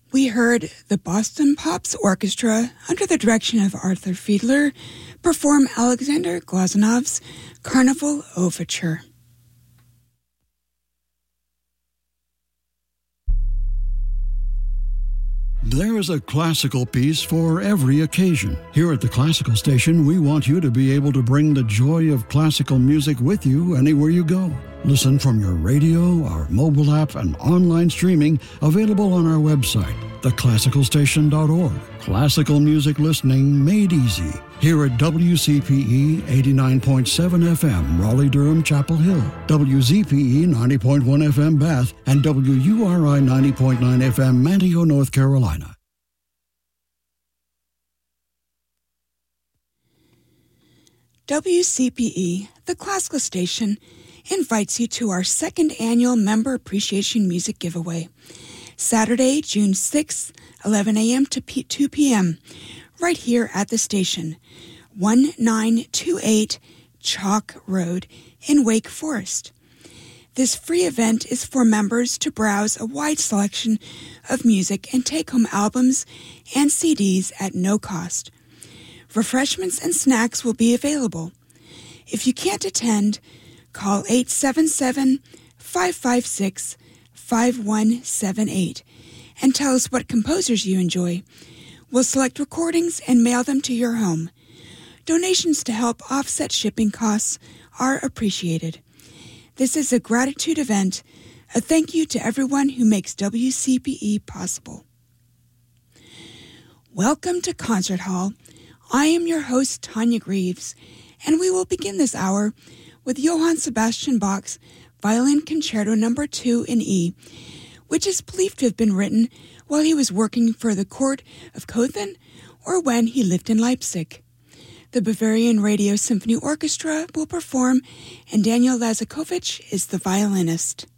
We heard the Boston Pops Orchestra, under the direction of Arthur Fiedler, perform Alexander Glazonov's Carnival Overture. There is a classical piece for every occasion. Here at the Classical Station, we want you to be able to bring the joy of classical music with you anywhere you go. Listen from your radio, our mobile app, and online streaming available on our website, theclassicalstation.org. Classical music listening made easy. Here at WCPE 89.7 FM, Raleigh-Durham, Chapel Hill, WZPE 90.1 FM, Bath, and WURI 90.9 FM, Manteo, North Carolina. WCPE, the Classical Station, invites you to our second annual Member Appreciation Music Giveaway, Saturday, June 6th, 11 a.m. to 2 p.m., right here at the station, 1928 Chalk Road in Wake Forest. This free event is for members to browse a wide selection of music and take home albums and CDs at no cost. Refreshments and snacks will be available. If you can't attend, call 877-556-5178 and tell us what composers you enjoy. We'll select recordings and mail them to your home. Donations to help offset shipping costs are appreciated. This is a gratitude event, a thank you to everyone who makes WCPE possible. Welcome to Concert Hall. I am your host, Tanya Greaves, and we will begin this hour with Johann Sebastian Bach's Violin Concerto No. 2 in E, which is believed to have been written while he was working for the court of Cothen or when he lived in Leipzig. The Bavarian Radio Symphony Orchestra will perform, and Daniel Lazakovich is the violinist.